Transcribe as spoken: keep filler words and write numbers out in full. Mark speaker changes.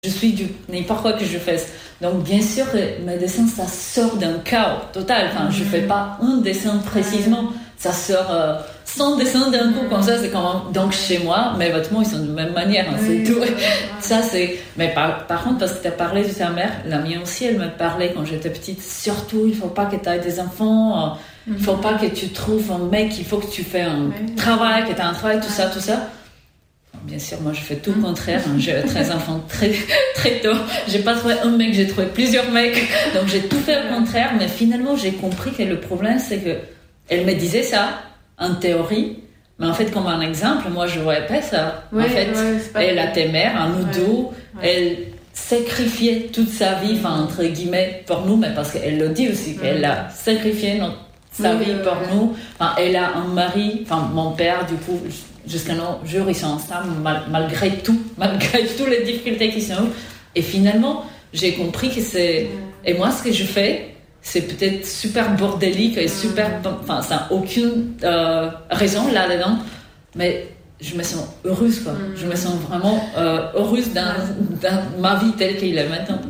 Speaker 1: je suis du n'importe quoi que je fasse. Donc bien sûr, mes dessins, ça sort d'un chaos total. Enfin, mm-hmm. je fais pas un dessin précisément. Ça sort euh, cent dessins d'un coup, comme ça, c'est comme un... Donc chez moi, mes vêtements, ils sont de la même manière, hein,
Speaker 2: oui,
Speaker 1: c'est tout.
Speaker 2: Oui,
Speaker 1: ça, c'est... Mais par, par contre, parce que tu as parlé de ta mère, la mienne aussi, elle me parlait quand j'étais petite, surtout, il faut pas que tu aies des enfants, euh, mm-hmm. il faut pas que tu trouves un mec, il faut que tu fais un oui, travail, que tu as un travail, tout ça, tout ça. Bien sûr, moi je fais tout le contraire. Hein. J'ai eu treize enfants très, très tôt. J'ai pas trouvé un mec, j'ai trouvé plusieurs mecs. Donc j'ai tout fait au contraire. Mais finalement, j'ai compris que le problème, c'est que elle me disait ça en théorie, mais en fait, comme un exemple, moi je voyais pas ça.
Speaker 2: Oui,
Speaker 1: en fait,
Speaker 2: ouais,
Speaker 1: elle a tes mères, un ou deux,
Speaker 2: ouais.
Speaker 1: elle sacrifiait toute sa vie, enfin entre guillemets, pour nous, mais parce qu'elle le dit aussi, qu'elle a sacrifié notre, sa
Speaker 2: oui,
Speaker 1: vie
Speaker 2: oui,
Speaker 1: pour
Speaker 2: oui.
Speaker 1: nous. Enfin, elle a un mari, enfin mon père, du coup. Jusqu'à nos jours, ils sont ensemble mal, malgré tout, malgré toutes les difficultés qui sont. Et finalement, j'ai compris que c'est... Et moi, ce que je fais, c'est peut-être super bordélique et super... Enfin, ça n'a aucune euh, raison là-dedans, mais je me sens heureuse, quoi. Je me sens vraiment euh, heureuse dans, dans ma vie telle qu'elle est maintenant.